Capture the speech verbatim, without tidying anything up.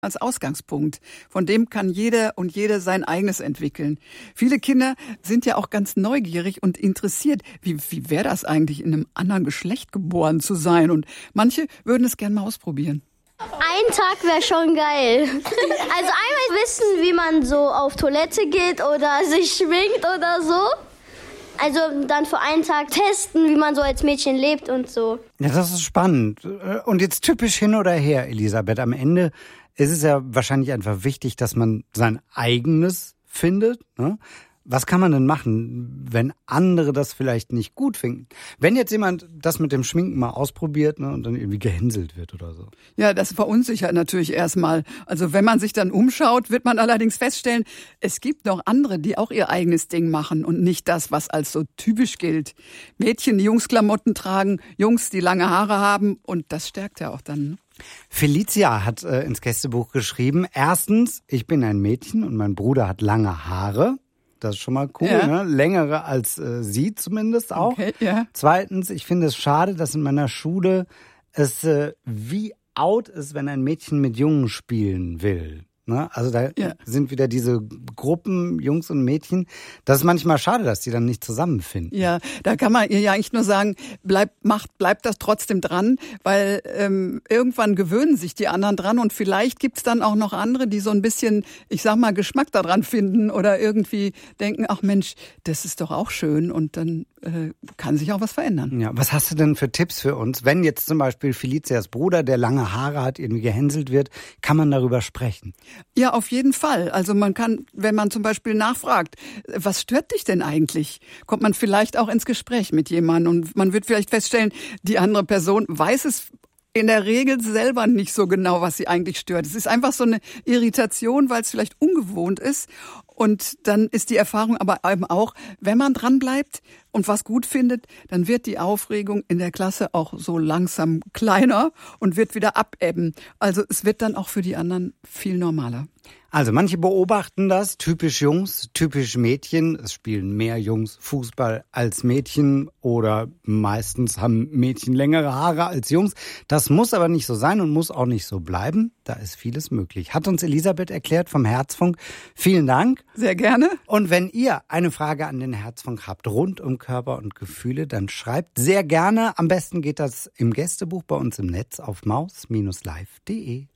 als Ausgangspunkt. Von dem kann jeder und jede sein eigenes entwickeln. Viele Kinder sind ja auch ganz neugierig und interessiert. Wie, wie wäre das eigentlich, in einem anderen Geschlecht geboren zu sein? Und manche würden es gerne mal ausprobieren. Ein Tag wäre schon geil. Also einmal wissen, wie man so auf Toilette geht oder sich schminkt oder so. Also dann für einen Tag testen, wie man so als Mädchen lebt und so. Ja, das ist spannend. Und jetzt typisch hin oder her, Elisabeth. Am Ende ist es ja wahrscheinlich einfach wichtig, dass man sein eigenes findet, ne? Was kann man denn machen, wenn andere das vielleicht nicht gut finden? Wenn jetzt jemand das mit dem Schminken mal ausprobiert, ne, und dann irgendwie gehänselt wird oder so. Ja, das verunsichert natürlich erstmal. Also wenn man sich dann umschaut, wird man allerdings feststellen, es gibt noch andere, die auch ihr eigenes Ding machen und nicht das, was als so typisch gilt. Mädchen, die Jungsklamotten tragen, Jungs, die lange Haare haben, und das stärkt ja auch dann. Felicia hat äh, ins Gästebuch geschrieben, erstens, ich bin ein Mädchen und mein Bruder hat lange Haare. Das ist schon mal cool, ja. ne? Längere als äh, sie zumindest auch. Okay, ja. Zweitens, ich finde es schade, dass in meiner Schule es äh, wie out ist, wenn ein Mädchen mit Jungen spielen will. Ne? Also da ja. sind wieder diese Gruppen, Jungs und Mädchen. Das ist manchmal schade, dass die dann nicht zusammenfinden. Ja, da kann man ihr ja eigentlich nur sagen, bleibt, macht, bleibt das trotzdem dran, weil ähm, irgendwann gewöhnen sich die anderen dran und vielleicht gibt's dann auch noch andere, die so ein bisschen, ich sag mal, Geschmack daran finden oder irgendwie denken, ach Mensch, das ist doch auch schön, und dann äh, kann sich auch was verändern. Ja, was hast du denn für Tipps für uns? Wenn jetzt zum Beispiel Felicias Bruder, der lange Haare hat, irgendwie gehänselt wird, kann man darüber sprechen? Ja, auf jeden Fall. Also man kann, wenn man zum Beispiel nachfragt, was stört dich denn eigentlich, kommt man vielleicht auch ins Gespräch mit jemandem und man wird vielleicht feststellen, die andere Person weiß es in der Regel selber nicht so genau, was sie eigentlich stört. Es ist einfach so eine Irritation, weil es vielleicht ungewohnt ist. Und dann ist die Erfahrung aber eben auch, wenn man dran bleibt und was gut findet, dann wird die Aufregung in der Klasse auch so langsam kleiner und wird wieder abebben. Also es wird dann auch für die anderen viel normaler. Also manche beobachten das, typisch Jungs, typisch Mädchen. Es spielen mehr Jungs Fußball als Mädchen oder meistens haben Mädchen längere Haare als Jungs. Das muss aber nicht so sein und muss auch nicht so bleiben. Da ist vieles möglich. Hat uns Elisabeth erklärt vom Herzfunk. Vielen Dank. Sehr gerne. Und wenn ihr eine Frage an den Herzfunk habt rund um Körper und Gefühle, dann schreibt sehr gerne. Am besten geht das im Gästebuch bei uns im Netz auf maus Bindestrich live punkt de.